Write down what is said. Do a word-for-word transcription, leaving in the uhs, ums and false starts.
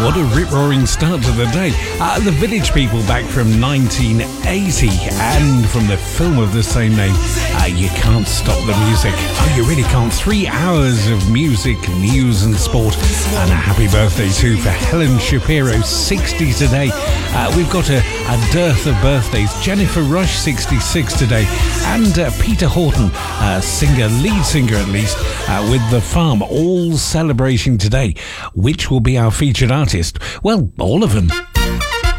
What a rip-roaring start to the day. Uh, the Village People back from nineteen eighty, and from the film of the same name, uh, You Can't Stop the Music. Oh, you really can't. Three hours of music, news and sport. And a happy birthday too for Helen Shapiro, sixty today. Uh, we've got a, a dearth of birthdays. Jennifer Rush, sixty-six today. And uh, Peter Horton, uh, singer, lead singer at least, uh, with The Farm, all celebrating today. Which will be our featured artist? Well, all of them.